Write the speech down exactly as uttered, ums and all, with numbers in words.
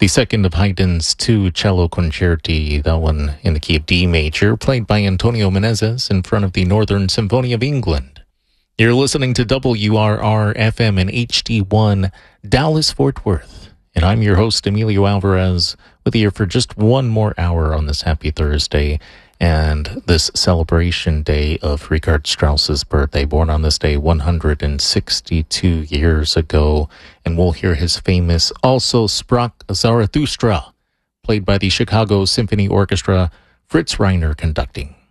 The second of Haydn's two cello concerti, that one in the key of D major, played by Antonio Menezes in front of the Northern Symphony of England. You're listening to W R R F M and H D one, Dallas-Fort Worth. And I'm your host, Emilio Alvarez, with you here for just one more hour on this happy Thursday and this celebration day of Richard Strauss's birthday, born on this day one hundred sixty-two years ago. And we'll hear his famous Also Sprach Zarathustra, played by the Chicago Symphony Orchestra, Fritz Reiner conducting.